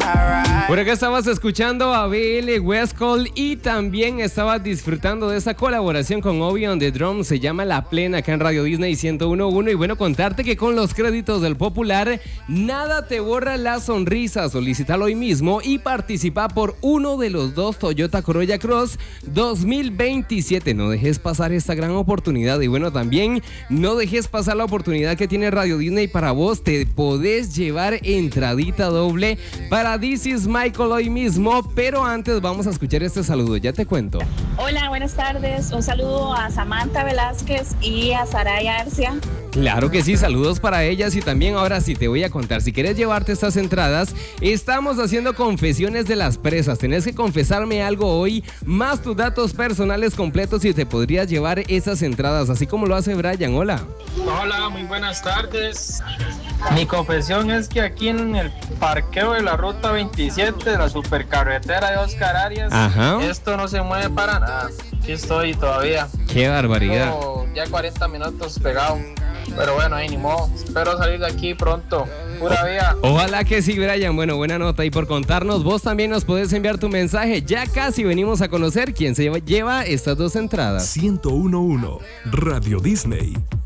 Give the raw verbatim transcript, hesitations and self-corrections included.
Por acá estabas escuchando a B L Westcol y también estabas disfrutando de esa colaboración con Obi on the Drum. Se llama La Plena acá en Radio Disney ciento uno punto uno. Y bueno, contarte que con los créditos del Popular, nada te borra la sonrisa. Solicítalo hoy mismo y participa por uno de los dos Toyota Corolla Cross dos mil veintisiete. No dejes pasar esta gran oportunidad. Y bueno, también no dejes pasar la oportunidad que tiene Radio Disney para vos. Te podés llevar entradita doble para This Is Michael hoy mismo, pero antes vamos a escuchar este saludo, ya te cuento. Hola, buenas tardes, un saludo a Samantha Velázquez y a Saraya Arcia. Claro que sí, saludos para ellas y también ahora sí te voy a contar, si quieres llevarte estas entradas, estamos haciendo confesiones de las presas, tenés que confesarme algo hoy, más tus datos personales completos y te podrías llevar esas entradas, así como lo hace Brian. Hola. Hola, muy buenas tardes. Mi confesión es que aquí en el parqueo de la ruta veintisiete de la supercarretera de Oscar Arias, Ajá. Esto no se mueve para nada. Aquí estoy todavía. Qué barbaridad. Llevo ya cuarenta minutos pegado. Pero bueno, ahí ni modo. Espero salir de aquí pronto. Pura vida. Ojalá que sí, Brian. Bueno, buena nota. Y por contarnos, vos también nos podés enviar tu mensaje. Ya casi venimos a conocer quién se lleva estas dos entradas. ciento uno punto uno Radio Disney.